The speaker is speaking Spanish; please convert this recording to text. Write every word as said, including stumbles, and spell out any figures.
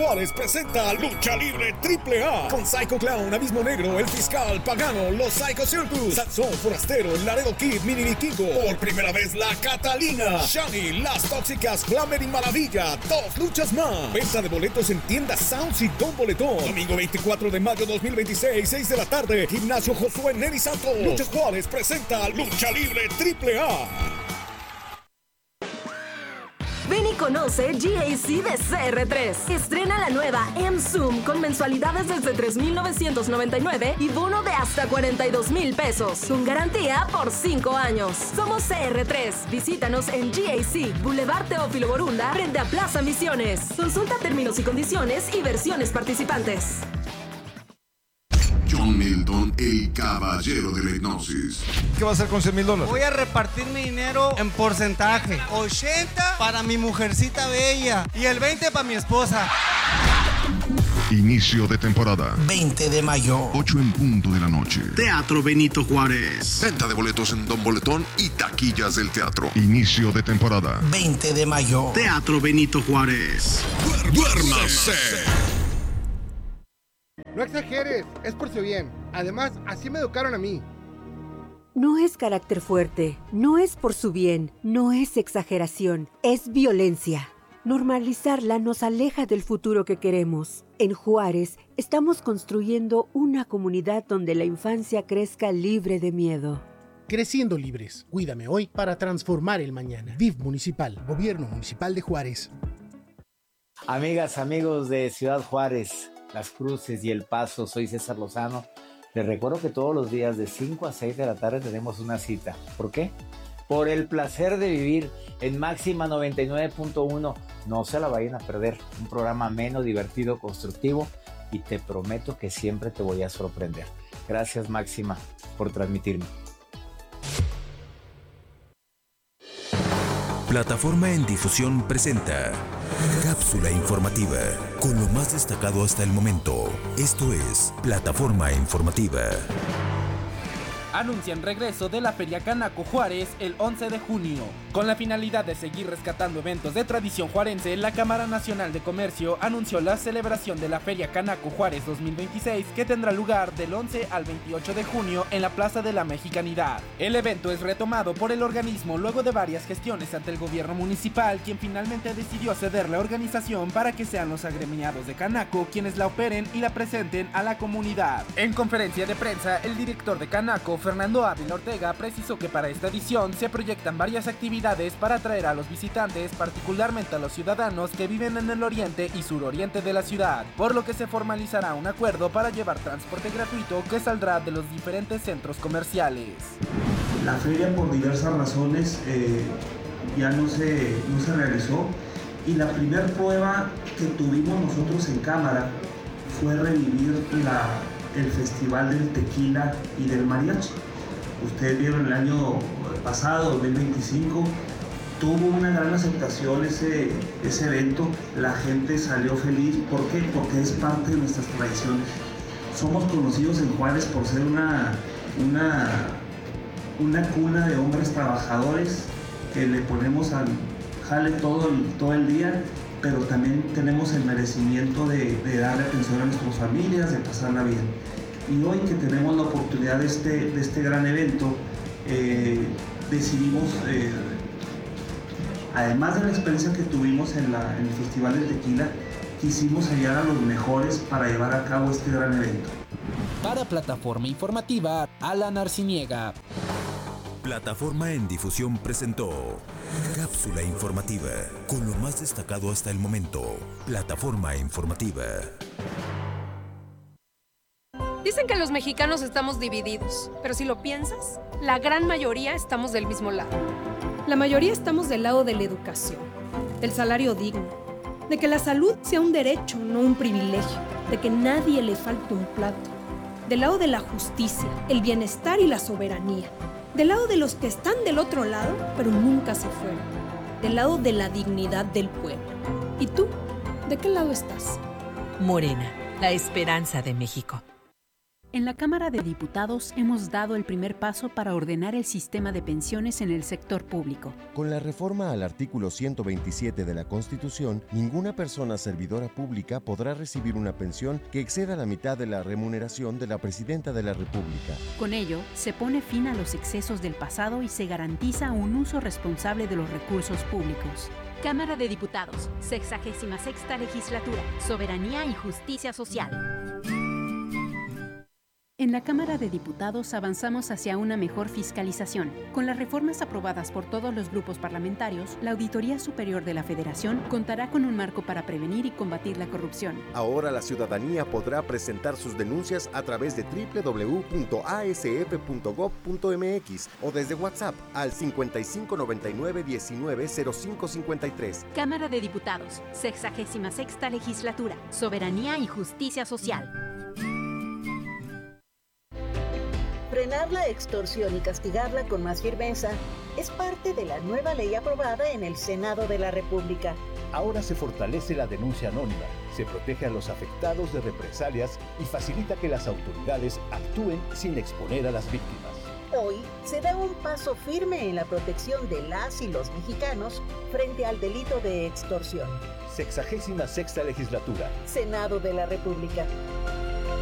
Juárez presenta Lucha Libre Triple A con Psycho Clown, Abismo Negro, El Fiscal, Pagano, Los Psycho Circus, Sansón, Forastero, Laredo Kid, Mini Vikingo, por primera vez la Catalina, Shani, Las Tóxicas, Glamour y Maravilla, dos luchas más. Venta de boletos en tiendas Sounds y Don Boletón. Domingo veinticuatro de mayo dos mil veintiséis, seis de la tarde, Gimnasio Josué Neri Santos. Lucha Juárez presenta Lucha Libre Triple A. Ven y conoce G A C de C R tres. Estrena la nueva M-Zoom con mensualidades desde tres mil novecientos noventa y nueve y bono de hasta cuarenta y dos mil pesos. Con garantía por cinco años. Somos C R tres. Visítanos en G A C, Boulevard Teófilo Borunda, frente a Plaza Misiones. Consulta términos y condiciones y versiones participantes. John Milton, el caballero de la hipnosis. ¿Qué va a hacer con cien mil dólares? Voy a repartir mi dinero en porcentaje. ochenta para mi mujercita bella y el veinte para mi esposa. Inicio de temporada. veinte de mayo. ocho en punto de la noche. Teatro Benito Juárez. Venta de boletos en Don Boletón y taquillas del teatro. Inicio de temporada. veinte de mayo. Teatro Benito Juárez. ¡Duérmase! No exageres, es por su bien. Además, así me educaron a mí. No es carácter fuerte, no es por su bien, no es exageración, es violencia. Normalizarla nos aleja del futuro que queremos. En Juárez, estamos construyendo una comunidad donde la infancia crezca libre de miedo. Creciendo libres. Cuídame hoy para transformar el mañana. D I F Municipal, Gobierno Municipal de Juárez. Amigas, amigos de Ciudad Juárez, Las Cruces y El Paso, soy César Lozano. Les recuerdo que todos los días de cinco a seis de la tarde tenemos una cita. ¿Por qué? Por el placer de vivir en Máxima noventa y nueve punto uno. No se la vayan a perder. Un programa ameno, divertido, constructivo y te prometo que siempre te voy a sorprender. Gracias, Máxima, por transmitirme. Plataforma en Difusión presenta Cápsula Informativa, con lo más destacado hasta el momento. Esto es Plataforma Informativa. Anuncian regreso de la Feria Canaco Juárez el once de junio. Con la finalidad de seguir rescatando eventos de tradición juarense, la Cámara Nacional de Comercio anunció la celebración de la Feria Canaco Juárez dos mil veintiséis, que tendrá lugar del once al veintiocho de junio en la Plaza de la Mexicanidad. El evento es retomado por el organismo luego de varias gestiones ante el gobierno municipal, quien finalmente decidió ceder la organización para que sean los agremiados de Canaco quienes la operen y la presenten a la comunidad. En conferencia de prensa, el director de Canaco, Fernando Ávila Ortega, precisó que para esta edición se proyectan varias actividades para atraer a los visitantes, particularmente a los ciudadanos que viven en el oriente y suroriente de la ciudad, por lo que se formalizará un acuerdo para llevar transporte gratuito que saldrá de los diferentes centros comerciales. La feria, por diversas razones, eh, ya no se, no se realizó, y la primera prueba que tuvimos nosotros en cámara fue revivir la el Festival del Tequila y del Mariachi. Ustedes vieron el año pasado, dos mil veinticinco, tuvo una gran aceptación ese, ese evento, la gente salió feliz. ¿Por qué? Porque es parte de nuestras tradiciones. Somos conocidos en Juárez por ser una, una, una cuna de hombres trabajadores que le ponemos al jale todo el, todo el día, pero también tenemos el merecimiento de, de darle atención a nuestras familias, de pasarla bien. Y hoy que tenemos la oportunidad de este, de este gran evento, eh, decidimos, eh, además de la experiencia que tuvimos en, la, en el Festival del Tequila, quisimos hallar a los mejores para llevar a cabo este gran evento. Para Plataforma Informativa, Alan Arciniega. Plataforma en Difusión presentó Cápsula Informativa, con lo más destacado hasta el momento. Plataforma Informativa. Dicen que los mexicanos estamos divididos, pero si lo piensas, la gran mayoría estamos del mismo lado. La mayoría estamos del lado de la educación, del salario digno, de que la salud sea un derecho, no un privilegio, de que nadie le falte un plato, del lado de la justicia, el bienestar y la soberanía, del lado de los que están del otro lado, pero nunca se fueron, del lado de la dignidad del pueblo. ¿Y tú? ¿De qué lado estás? Morena, la esperanza de México. En la Cámara de Diputados hemos dado el primer paso para ordenar el sistema de pensiones en el sector público. Con la reforma al artículo ciento veintisiete de la Constitución, ninguna persona servidora pública podrá recibir una pensión que exceda la mitad de la remuneración de la Presidenta de la República. Con ello, se pone fin a los excesos del pasado y se garantiza un uso responsable de los recursos públicos. Cámara de Diputados, sexagésima sexta legislatura, Soberanía y Justicia Social. En la Cámara de Diputados avanzamos hacia una mejor fiscalización. Con las reformas aprobadas por todos los grupos parlamentarios, la Auditoría Superior de la Federación contará con un marco para prevenir y combatir la corrupción. Ahora la ciudadanía podrá presentar sus denuncias a través de doble u doble u doble u punto a s f punto gob punto m x o desde WhatsApp al cincuenta y cinco noventa y nueve diecinueve cero cinco cincuenta y tres. Cámara de Diputados, sexagésima sexta legislatura, Soberanía y Justicia Social. Frenar la extorsión y castigarla con más firmeza es parte de la nueva ley aprobada en el Senado de la República. Ahora se fortalece la denuncia anónima, se protege a los afectados de represalias y facilita que las autoridades actúen sin exponer a las víctimas. Hoy se da un paso firme en la protección de las y los mexicanos frente al delito de extorsión. Sexagésima sexta legislatura. Senado de la República.